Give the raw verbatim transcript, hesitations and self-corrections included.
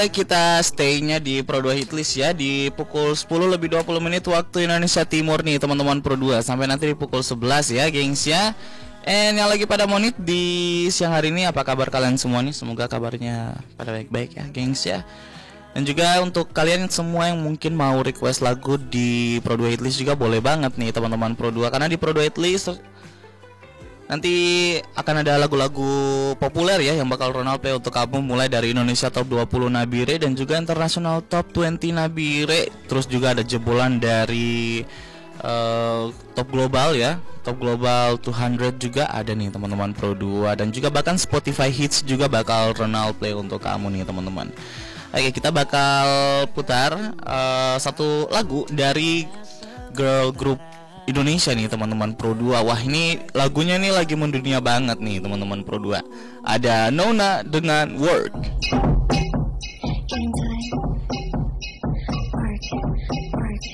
Kita stay-nya di Pro dua Hitlist ya di pukul sepuluh lebih dua puluh menit waktu Indonesia Timur nih teman-teman Pro dua sampai nanti di pukul sebelas ya gengs ya. And yang lagi pada monit di siang hari ini, apa kabar kalian semua nih? Semoga kabarnya pada baik-baik ya gengs ya. Dan juga untuk kalian semua yang mungkin mau request lagu di Pro dua Hitlist juga boleh banget nih teman-teman Pro dua, karena di Pro dua Hitlist nanti akan ada lagu-lagu populer ya yang bakal Ronald play untuk kamu, mulai dari Indonesia Top dua puluh Nabire dan juga International Top dua puluh Nabire. Terus juga ada jebolan dari uh, Top Global ya, Top Global dua ratus juga ada nih teman-teman Pro dua, dan juga bahkan Spotify Hits juga bakal Ronald play untuk kamu nih teman-teman. Oke, kita bakal putar uh, satu lagu dari girl group Indonesia nih teman-teman Pro dua. Wah, ini lagunya nih lagi mendunia banget nih teman-teman Pro dua. Ada Nona dengan Work.